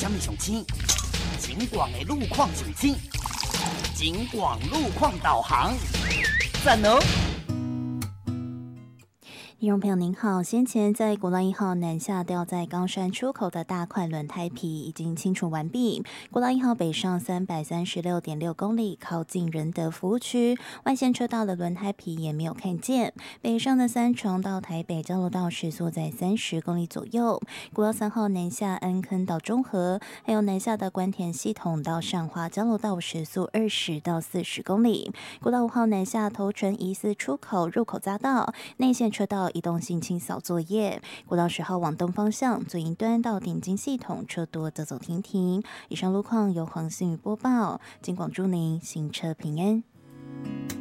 什么上青？警广的路况上青，警广路况导航，赞哦！ 听众朋友您好，先前在国道1号南下掉在冈山出口的大块轮胎皮已经清除完毕。国道1号北上336.6公里，靠近仁德服务区，外线车道的轮胎皮也没有看见。北上的三重到台北交流道时速在30公里左右。国道3号南下安坑到中和，还有南下的关田系统到上华交流道时速20到40公里。国道5号南下头城疑似出口入口匝道，内线车道移动性清扫作业。国道10号往东方向，左营端到顶金系统车多走走停停。以上路况由黄信宇播报，警广祝您行车平安。